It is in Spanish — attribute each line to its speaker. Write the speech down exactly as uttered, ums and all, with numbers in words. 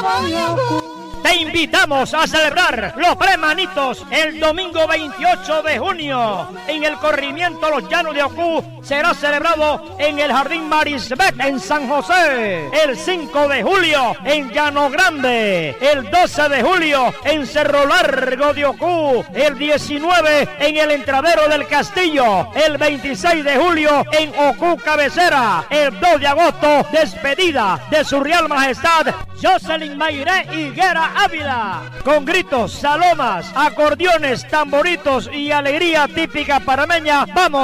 Speaker 1: Te invitamos a celebrar los premanitos el domingo veintiocho de junio. En el corrimiento Los Llanos de Ocú será celebrado en el Jardín Marisbet en San José. El cinco de julio en Llano Grande. El doce de julio en Cerro Largo de Ocú. El diecinueve en el Entradero del Castillo. El veintiséis de julio en Ocú Cabecera. El dos de agosto, despedida de su Real Majestad Jocelyn Mairé Higuera Ávila, con gritos, salomas, acordeones, tamboritos y alegría típica parameña. Vamos